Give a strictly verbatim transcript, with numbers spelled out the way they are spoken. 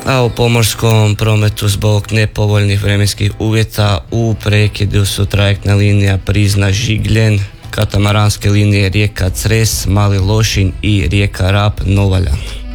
A u pomorskom prometu zbog nepovoljnih vremenskih uvjeta u prekidu su trajektna linija Prizna-Žigljen, katamaranske linije Rijeka Cres, Mali Lošinj i Rijeka Rab Novalja.